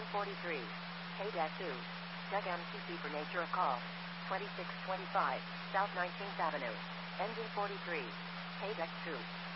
Engine 43. Hey Deck 2. Deck MCC for nature of call. 2625 South 19th Avenue. Engine 43. Hey Deck 2.